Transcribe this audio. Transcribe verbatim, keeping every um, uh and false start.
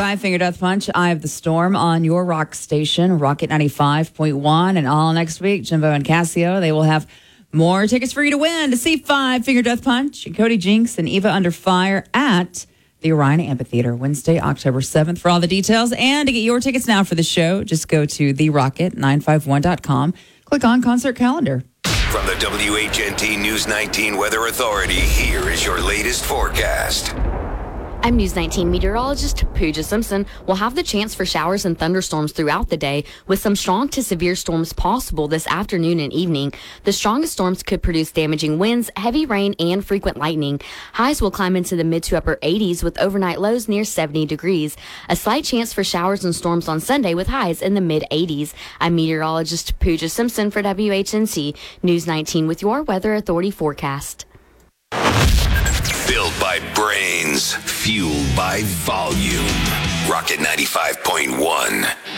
Five Finger Death Punch, Eye of the Storm on your rock station, Rocket ninety-five point one. And all next week, Jimbo and Casio, they will have more tickets for you to win to see Five Finger Death Punch and Cody Jinks and Eva Under Fire at the Orion Amphitheater, Wednesday, October seventh. For all the details and to get your tickets now for the show, just go to the rocket nine five one dot com. Click on concert calendar. From the W H N T News nineteen Weather Authority, here is your latest forecast. I'm News nineteen meteorologist Pooja Simpson. We'll have the chance for showers and thunderstorms throughout the day, with some strong to severe storms possible this afternoon and evening. The strongest storms could produce damaging winds, heavy rain, and frequent lightning. Highs will climb into the mid to upper eighties with overnight lows near seventy degrees. A slight chance for showers and storms on Sunday with highs in the mid eighties. I'm meteorologist Pooja Simpson for W H N T News nineteen with your Weather Authority forecast. Built by brains, fueled by volume. Rocket ninety-five point one.